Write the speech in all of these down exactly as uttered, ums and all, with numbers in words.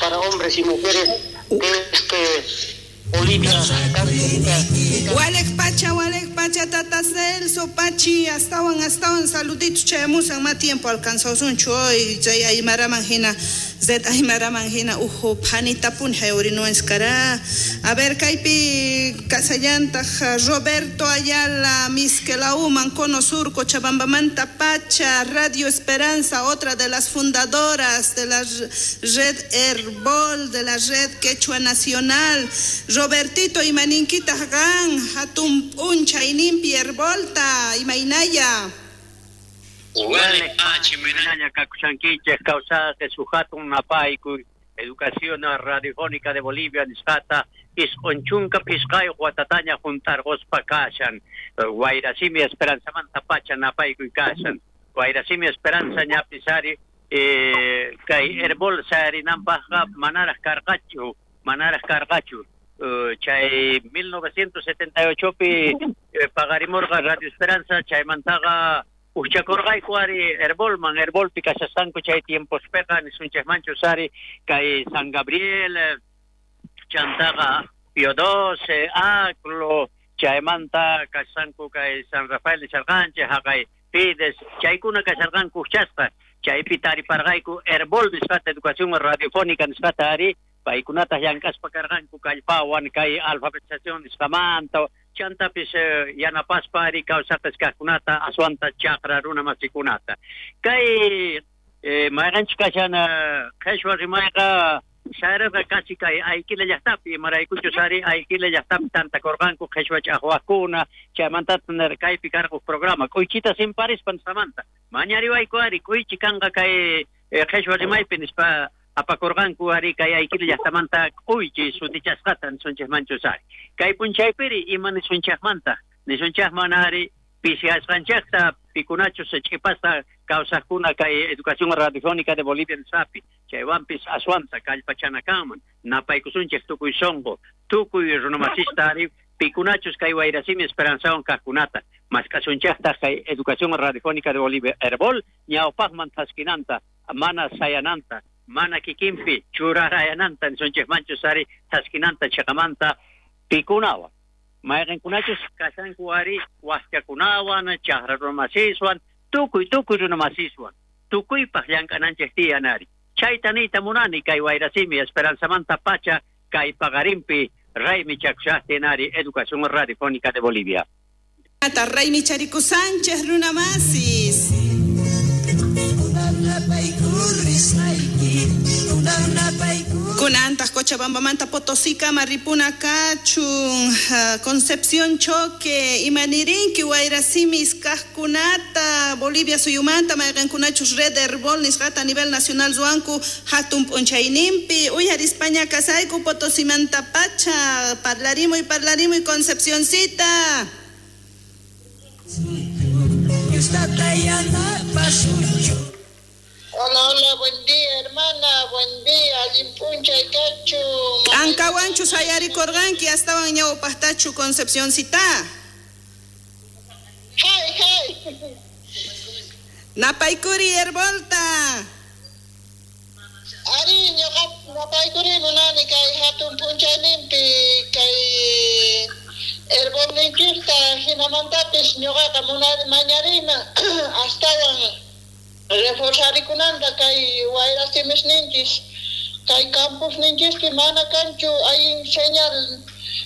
para hombres y mujeres de este Bolivia. Walek Pacha, Walek Pacha, Tata Celso, Pachi, astawan, astawan, saluditos, chayamusan, más tiempo alcanzó un choy, jay aymara manjina, zet aymara manjina, ujo, panita pun, heurino escara. A ver, Caipi, Casallanta, Roberto Ayala, Misquelau, Mancono Sur, Cochabambamanta, Pacha, Radio Esperanza, otra de las fundadoras de la red Herbol, de la red Quechua Nacional. Robertito y Maninquita Hagan, Hatum Uncha y Nimpi Herbolta y Mainaya. Uale Pachi, Mainaya, Cacuchanquiche, Causa de su Hatun Napaiku, Educación Radiofónica de Bolivia, Niscata, Pisconchunca, Piscay, Guatataña, Juntar, Gospa, Cashan, Guairasimi, Esperanza, Manta, Pacha, Napaiku y Cashan, Guairasimi, Esperanza, Ñapisari, Kai Herbol, Sari, Nampaja, Manaras Cargachu, Manaras Cargachu. Uh, chay mil novecientos setenta y ocho pi eh, pagarimorga Radio Esperanza chay mantaga uchakorgay kuari Herbolman Herbol pi kasastanku chay tiempos pegan sunches mancho sari kay San Gabriel chantaga Pío doce Aclo chay manta kasanku kay San Rafael de Charganche hagay Fides chay kuna kasarganku chasta chay pitari pargayku Herbol discata educación radiofónica discata ari paikunata yankas pakarganku kallpawan kay alfabetización iskamanto chantapis yanapas pari kausatas kakunata aswanta chakra runa masikunata kay maganch kashana khashwa rimaga sharaga kasi kay aikila yastapi maraykuchu sari aikila yastapi tanta korganku khashwa chahwakuna chamantat kay pikarku programa kuichita sin paris pansamanta mañari waikuari kuichi kanga kay khashwa rimaypinis pa apakorganku ari kay aikila yastamanta uichi sutichasqatan sunches manchusari kay punchaypiri imani sunchaqmanta ni sunchaqmanari pisiasqanchaqta pikunachus ch'ipasta kawsaqkuna kay Educación Radiofónica de Bolivia sapi chaywanpis aswanta kallpachanakaman napaykusunchik tukuy songo tukuy runamasista ari pikunachus kay Wayrasimi Esperanzawan kaqkunata maskasunchaqta kay Educación Radiofónica de Bolivia Herbol ñawpaqman taskinanta mana sayananta mana kikimpi churarayananta sunchik manchusari taskinanta chakamanta pikunawa mayqin kunachus kasanku ari waschakunawan chaqra runamasiswan tukuy tukuy runamasiswan tukuypaq llamk'ananchik tiyanari chaytanita munani kay Wayrasimi Esperanzamanta pacha kay pagarimpi Raymi chakushaqtinari Educación Radiofónica de Bolivia Ata Raymi Chariku Sánchez runamasis Kunantas Cochabambamanta Potosica Maripuna Cachun uh, Concepción Choque Imanirinki Wayrasimis Kajkunata Bolivia Suyumanta Maygankunachus Red Herbol Nisgata a nivel nacional Zuanku Hatum Ponchainimpi Uyar España Casaiku Potosimanta Pacha Parlarimo y Parlarimo y Concepcióncita Hola, hola, buen día, hermana, buen día, Limpuncha y Cachu. Ancahuanchu Sayari Corganqui, hasta bañado Pastachu Concepcióncita. Hey, hey. Napaikuri Herbolta. Ari, Napaikuri Munani, Kai Hatun Puncha Limpi, Kai Herbol Linkista, Hinamantapis, Nyogaka Munani Mañarima, hasta reforzarikunanta kay Wayrasimis ninchis kay campus ninchis pi mana kanchu ay señal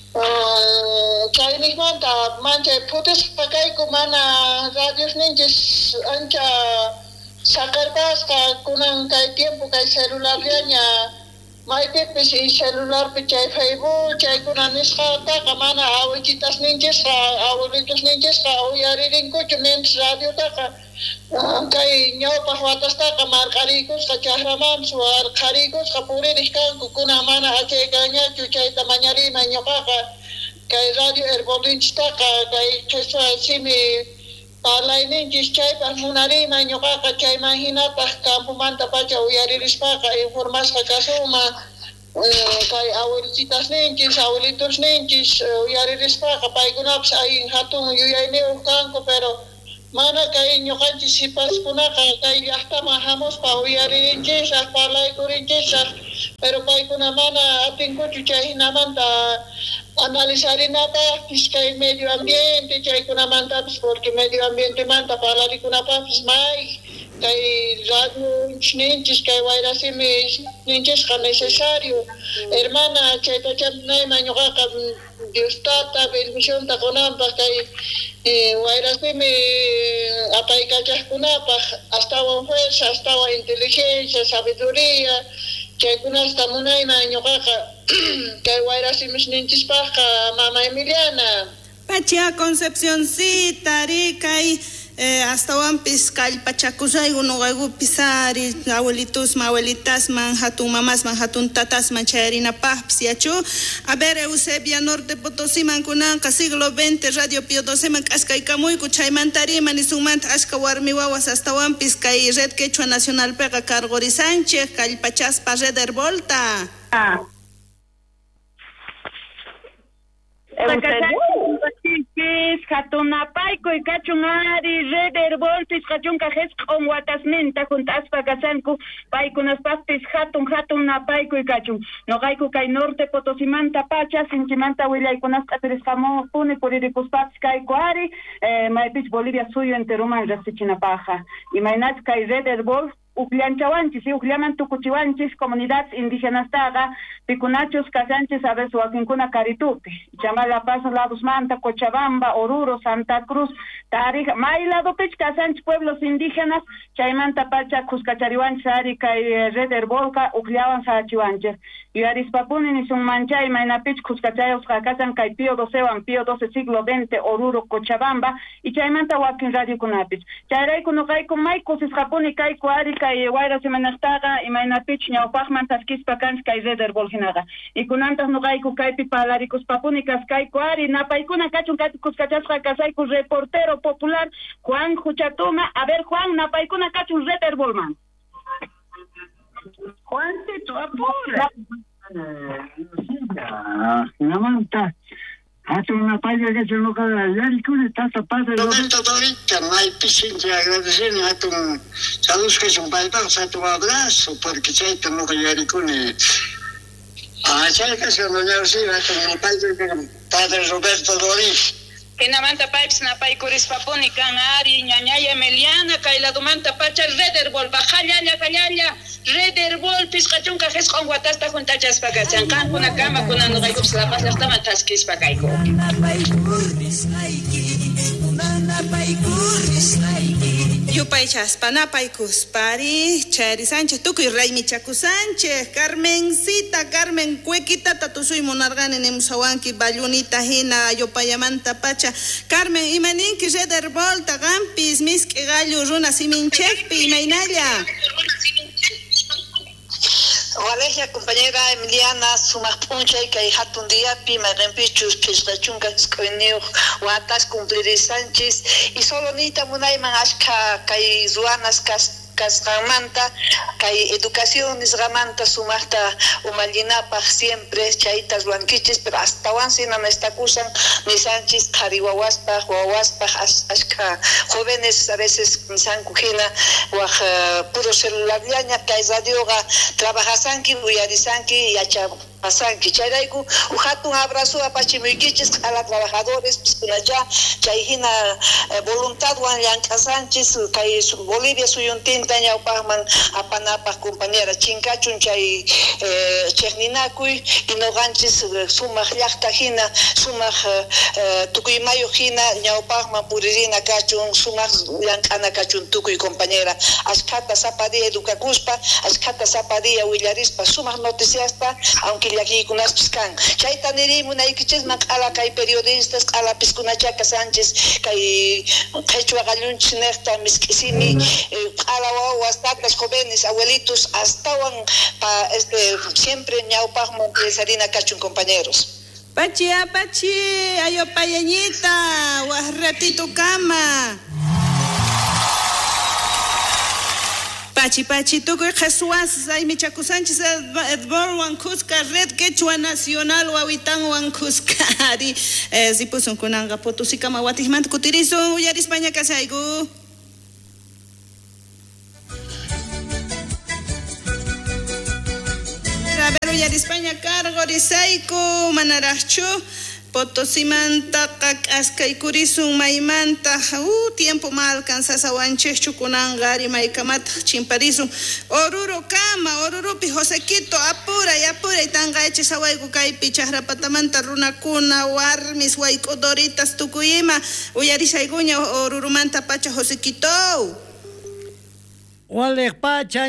kay nismanta mancha putis pakayku mana radios ninchis ancha sakarpasqa kunan kay tiempo kay celular yaña maypipis y celular pi chay Facebook chay kunan nisqataqa mana awichitas ninchis abuelitos ninchis uyaririnkuchu mientras radio taqa kay ñawpaq watastaqa marqariykusqa chaqraman suwarqariykusqa puririsqanku kuna mana achaykañachu chayta mañarima ñuqaqa kay radio Herbolinchtaqa kay Quechua-simi parlayninchis chaypaq munarima ñuqaqa chayman hinapaq campumanta pacha uyaririspaqa informasqa kasuma kay abuelititas ninchis abuelitos ninchis uyaririspaqa paykunapas ay hatun yuyayniyuq kanku pero mana kay ñuqanchis sipaskunaqa kay llaqtaman hamuspa uyaririnchikaq parlaykurinchikaq pero paykuna mana atinkuchu chay hinamanta analizarinapaqpis kay medio ambiente chaykunamantapis porque medio ambientemanta parlarikunapaqpis may kay radio ninchis kay wayrasimi ninchis necesario hermana chayta chamunayman ñuqaqa Diostata bendicionta kunanpaq kay wayrasimi apaykachaqkunapaq astawan fuerza astawan inteligencia sabiduría chaykunasta munayman ñuqaqa kay wayrasimis ninchispaqqa mama Emiliana Pacha Concepcioncita rikay Eh, hasta wampis kallpachakusay unuqaygu pisari abuelitos ma abuelitas man hatun mamas man hatun tatas man chayrinapaqpis yachu a ver Eusebia Norte Potosí man kunanqa siglo veinte Radio Pio doce man k'askaykamuyku chaymantariman nisunmanta ashka warmi wawas hasta wampis kay Red Quechua Nacionalpiqa karqorisanchik kallpachaspa Red Hervolta ah Eusebio hatunapayku y kachunari red herboltis kachunka jesqon watasninta juntaspa kasanku paykunaspaqpis hatun hatun napayku y kachun noqayku kay Norte Potosimanta pacha sinchimanta willaykunasqa tirisqamupuni puririkuspaqpis kayku ari eh, maypis Bolivia suyo enteruman riqsichinapaqa imaynachu kay red herbol ukllanchawanchis y uklllaman tukuchiwanchis comunidades indígenas taga pikunachos casanchis a veces wakinkuna karitupi chamala paso lados manta Cochabamba Oruro Santa Cruz Tarija may lado pech casanchis pueblos indígenas chaymanta pacha kuskachariwanchis ari kay red herbolka uklllawan sachiwanchis y arispapuni ni sun manchay maynapich kuskachayos kasan kay Pío doce wan Pío doce siglo veinte Oruro Cochabamba y chaymanta wakin radio kunapich chayrayku nuqayku may kusisqapuni kayku ari kay wayra semanaqtaqa imaynapich ñawpaqman taskispa kanchis kay red herbol hinaqa y kunantas nuqayku kaypi parlaricuspapuni kaskayku ari napaykuna kachun kaypi kuskachasqa kasayku reportero popular Juan Huchatuma a ver Juan napaykuna kachun red herbolman Juancito apura namanta hatun napayqa kachun nuqa yarikuni tata padre Roberto Dorita maypis sinchi agradeceni hatun saludos kachun paypaqpas hatun abrazo porque chayta nuqa yarikuni ah chay kachun doña Rocío hatun napayqa padre Roberto Dorita Hinamanta paypis napaykurisqapuni kan ari ñañaya Emiliana kay ladumanta pacha red herbol bajallalla kallalla red herbol pisqachunka jesqon watasta juntachaspa kachan kankuna kama kuna nuqaykupas lapas llaqtaman taskispa kayku Yupaychaspa napaykuspari chayri Sánchez tukuy Raymi Chaku Sánchez Carmencita Carmen Cuequitata tusuy munarqani nimusawanki ballunita hina yupayamanta pacha Carmen imaninki red herbolta qampis misk'i gallu runa siminchekpi imaynalla Walegia compañera Emiliana sumaq punchay kay hatun diapi mayqinpichus pisqachunka isq'uyniuq watas cumplirisanchis y solo nita munayman ashka kay ruanas kas kasqanmanta kay educación nisqamanta sumaqta umallinapaq siempre chayta ruankichis pero astawan sina nestakusan nisanchis qhari wawaspaq wawaspaq ashka jóvenes a veces nisanku hina waq puro celularllaña kay radioqa trabajasanki uyarisanki yacha pasanki chayrayku hatun abrazo apachimuykichis a la trabajadores piskunacha chay hina voluntadwan llank'asanchis kay Bolivia suyuntinta ñawpaqman apanapaq compañera chinkachun chay chiqninakuy y noqanchis sumaq llaqta hina sumaq tukuymayuq hina ñawpaqman puririna kachun sumaq llank'ana kachun tukuy compañera ashkata sapadiya educakuspa ashkata sapadiya willarispa sumaq noticiaspa aunque llakiykunaspis kan chayta nirimunaykichis q'ala kay periodistas q'ala piskunachaqa Sánchez kay qhechua qallunchis niqta misk'isimi q'ala wawas tatas jóvenes abuelitos astawan pa este siempre ñawpaqman sarina kachun compañeros Pachi apachi ayopayañita waq ratito kama Pachi Pachi tukuy Jesuas ay Michaku Sánchez Edbol Wankuska Red Quechua Nacional Wawitan Wankuskari eh zipusun kunanga Potosí Kamawatijman kutirisun uyar España kasaygu Rabero uyar España cargo risaiku manarachu Potosí manta askay kurisun maymanta uh tiempo mal alcanzas awanches chukunangari maykamata chimparisun oruro kama oruro pi Josequito apura y apura y tanga eche sawaiku kaypi chahrapatamanta runakuna warmis wayk'udoritas tukuyima uyarisayguña orurumanta pacha Josequito Walek pacha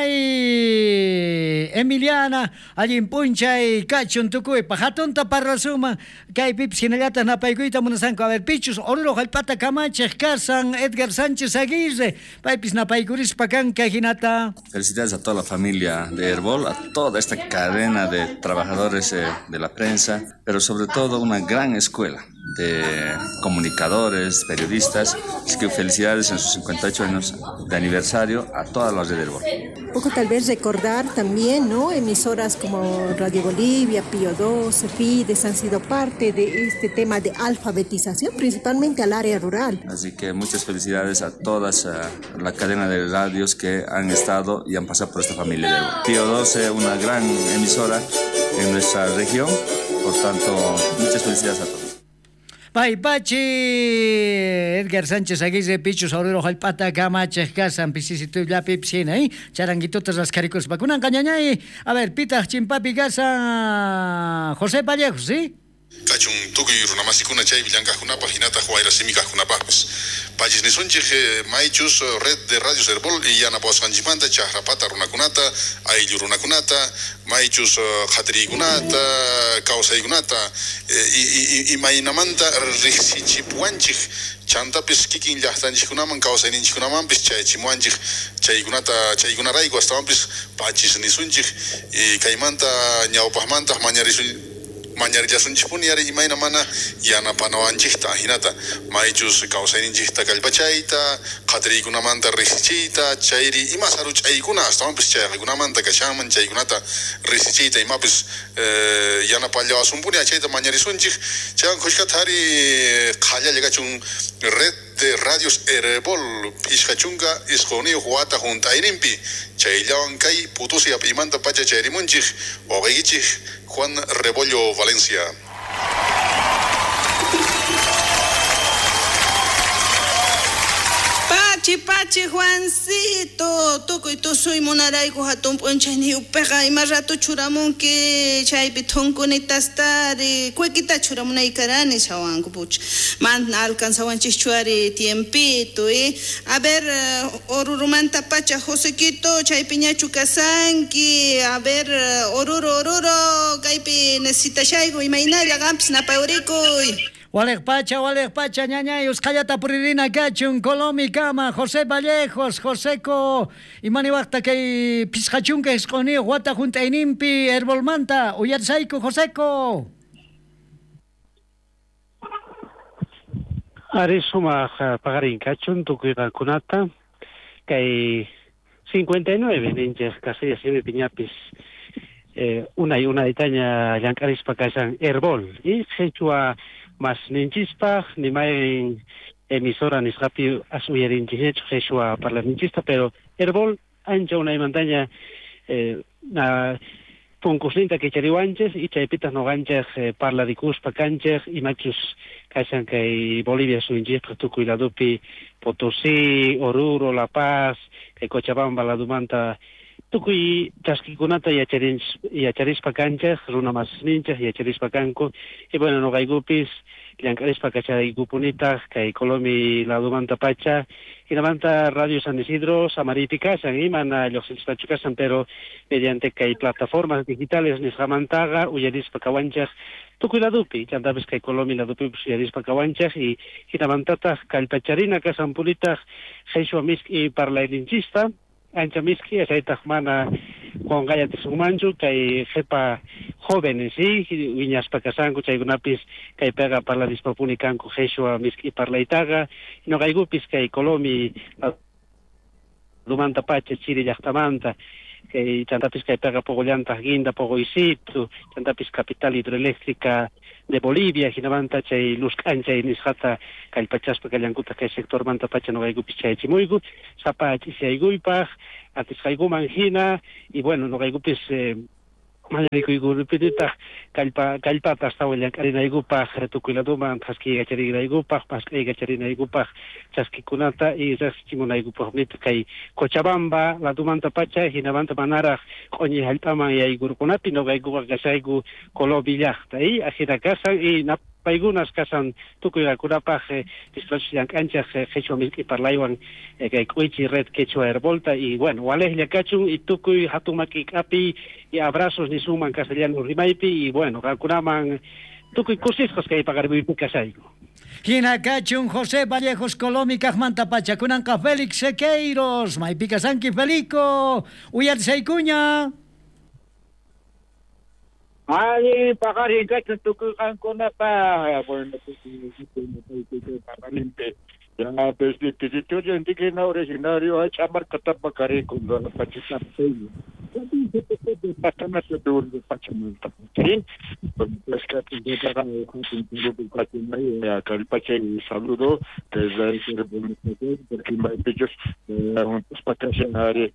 ñañay Emiliana allin punchay kachun tukuy pajatunta parrasuma kay pips hinallata napaykuita munasanku a ver pichus oruro hallpata kamachej kasan Edgar Sánchez Aguirre paypis napaykurispa kanka hinata. Felicidades a toda la familia de Herbol, a toda esta cadena de trabajadores eh, de la prensa, pero sobre todo una gran escuela de comunicadores, periodistas. Así que felicidades en sus cincuenta y ocho años de aniversario a toda la red de Herbol. Un poco tal vez recordar también, ¿no? Emisoras como Radio Bolivia, Pío doce, Fides han sido parte de este tema de alfabetización, principalmente al área rural. Así que muchas felicidades a todas uh, la cadena de radios que han estado y han pasado por esta familia de Herbol. Pío doce, una gran emisora en nuestra región, por tanto, muchas felicidades a todos. Pai Pachi, Edgar Sánchez Aguirre, Pichus, Aurero Jalpata, Camaches, Casan, Pisisitu, ya Pipsina, ¿eh? Charanguitotas, las caricos, vacunan cañañay. A ver, Pita, Chimpapi, Casa, José Vallejo, ¿sí? Cachun, tuki runamasicuna chay villanca junapa, hinata, juaira simica junapapes. Pachis ni sunchi maichus red de radios Herbol y yana pos kanchimanta chahrapata runacunata, aillu runacunata, maichus hatrigunata, causaigunata, y mainamanta risichipuanchik, chantapis kikin llahtanchikunaman, causaininchikunaman, pis chay chimuanchik, chaygunata, chaygunaraigo hasta pis pachis ni sunchi, y caimanta, ñaupahmanta, mañarisun. Mañarilla sunchipuniari imayna mana yana panawanchikta hinata maichus kawsayninchikta kallpachaita qatriykunamanta risichiyta chayri ima saru ch'aykuna astawan pis chaykunamanta kashanman chaykunata risichiyta imapis yana pallawasunpuni achayta mañarisunchik chaywan kushkatari qhallalla kachun red de radios Herbol pishqachunka isquniyo huwata juntayninpi chayllawan kay Potosí apimanta pacha chayrimunchik oqaykichik Juan Rebollo Valencia. Pachi Pachi Juancito tukuy tusuy munarayku hatun p'unchaj ni upiqa ima rato churamunki chaypi thunkunitastari kuykita churamunaykarani sawanku pucha mana alcanzawanchik chuari tiempito eh a ver orurumanta pacha Josequito chaypi ñachu kasanki a ver oruro oruro kaypi necesitashayku imaynalla qampis napaurikuy. Walek Pacha, Walek Pacha, ñañay, Euskallata Puririna Cachun, Colomi Cama, José Vallejos, Joseco, y Maniwakta que Piscachunque escondió, Guata Junta Inimpi, Herbolmanta, Uyarsaico, Joseco. Arisuma Pagarin Cachun, Tukuira Kunata, que cincuenta y nueve ninjas, Casillas y Piñapis, una y una itaña, Yancaris Pacasan, Herbol, y Hechua. Mas ninchispaj ni mai emisora ni rápido asuyerin chihecho Jeshua parlamentista pero Herbol ancha una montaña eh, na punkuslinta que chariwanches y chaipitas no ganches eh, parla de cuspa canches y machos casan que Bolivia su inchis tuku la dupi Potosí Oruro La Paz que Cochabamba la dumanta Tukui taskikunata y acharis y acharis pacanchas, runa más ninchas y acharis pacanco, y bueno, no gaigupis, yancaris pacacha y gupunita, que colomi la dumanta pacha, y la manta Radio San Isidro, Samaritica, San Imana, los instachucasan, pero mediante que hay plataformas digitales, ni jamantaga, uyaris pacawanchas, tukui la dupi, yantabes que colomi la dupi, uyaris pacawanchas, y y la mantata, calpacharina, casampulita, jesu amisk y parla elinchista, ancha miski esa mana con gaya tsumanchu kay jepa jóvenes sí viñas pakasanku chay gunapis kay pega para la dispopuni kanku jesua miski parla itaga no gaigupis kay colomi Lumanta Pacha, Chiri Yachtamanta, que Chantapis que pega poco llantas guinda, poco isitu, Chantapis capital hidroeléctrica de Bolivia, Ginamanta, Chay Luz Cancha y Nisjata, Calpachaspa, Callancuta, que sector Manta Pacha no gaigu picha chimuigu, Sapa Chisiaiguipaj, Atiscaigu Mangina, y bueno, no gaigu pis eh, Mañanico y Gurupita, Calpa, Calpata, hasta William Karina Igupaj, Retucuiladuma, Taski Gacharina Igupaj, Pasca Gacharina Igupaj, Chaski Kunata y Raschimuna Igupaj, Kai Cochabamba, la Dumanta Pacha, Hinavanta Manara, Coñi Haltama y Igurkunapi, no Gaigu Gasaigu, Colombia, ahí, Ajira Casa y Nap. Paigunas kasan tukuy kurapaj disfrutan canchas hecho milki parlaiwan que cuichi red quechua herbolta y bueno wales ya cachun y tukuy hatumaki kapi y abrazos ni suman castellano rimaipi y bueno calculaman tukuy cursos que hay pagar vipi casaigo. Hina cachun José Vallejos Colómica Manta Pacha kunanka Félix Sequeiros maipi casanki Felico uyat seikuña. Ay, pagar y gacho tu can con la pa, bueno, ya pues de que si tú ya indique no originario a chamar catapacare con la pachita peña. Patana se dur de pachamanta. ¿Sí? Pues que te paga con tu pachimai a calpache saludo desde el bonito porque mai pechos un pachacionare.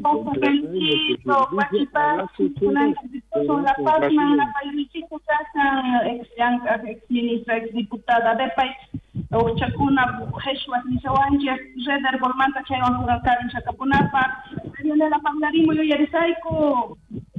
Son la palma la pailichico casa ex ex ministra ex diputada de país o chakuna heshwas ni sawanjes jeder bolmanta chayon karin chakapunapa ayole la paglarimo yo yarisaiko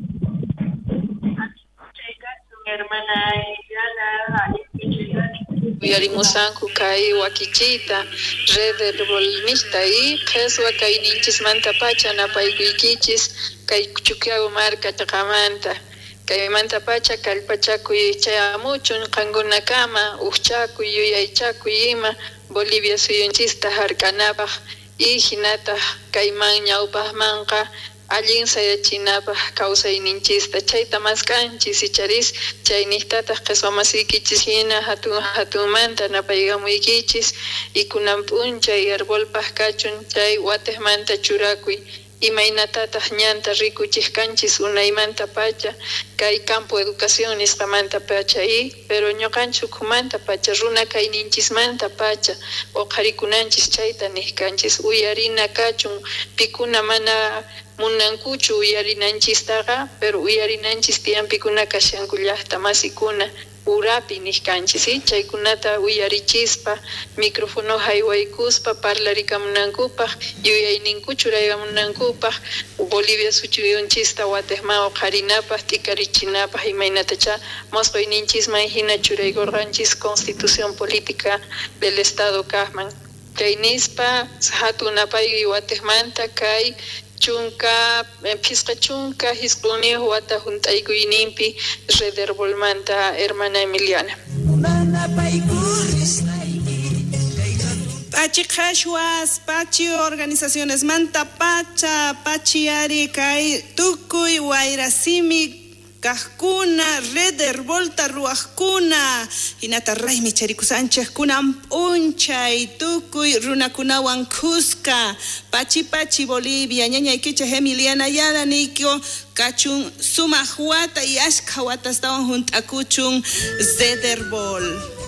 hermana Iliana Yarimusanku kai wakichita jeder bolmista y peswa kai ninchis manta pacha na paiguikichis kai chukiago marca takamanta kai manta pacha kalpachaku chayamuchun qanguna kama uchchaku yuyaychaku ima Bolivia suyunchista harkanapaq y hinata kayman ñawpaqmanqa allin sayachinapaq kawsayninchista chayta maskanchis icharis chayniytataq qiswamasiykichis hina hatun hatunmanta napaygamuykichis y kunan p'unchay arbolpaq kachun chay watejmanta churakuy imaynatataq ñanta rikuchishkanchis unaymanta pacha kay campo educación nisqamanta pacha y pero ñuqanchik hukumanta pacha runa kayninchismanta pacha oqharikunanchis chayta niskanchis uyarina kachun pikuna mana munankuchu uyarinanchistaqa pero uyarinanchis tiyanpikuna kashanku llaqta masikuna urapi niskanchis y chaykunata uyarichispa micrófono haywaykuspa parlarikamunankupaq yuyayninkuchu raygamunankupaq Bolivia suchuyunchista watejma oqharinapaq tikarichinapaq imaynatacha mosqoyninchisman hina churaygorqanchis constitución política del estado kaqman kay nispa hatunapayki watejmanta kay chunka pisqa chunka hisquni wata hunt'aykuyninpi rederbolmanta hermana Emiliana Pachi Khashwas, Pachi organizaciones Manta Pacha, Pachi Ari Kai, Tukuy, Wairasimi, Kajkuna, Reder, Volta, Ruajkuna, Inata Raimi, Cheriku Sánchez, Kunam Unchay, Tukuy, Runakunawan Cusca, Pachi Pachi Bolivia, Ñaña Iquiche, Emiliana Yala, Nikio, Kachun, Sumahuata y Ashkawata estaban junto a Kuchun, Zederbol.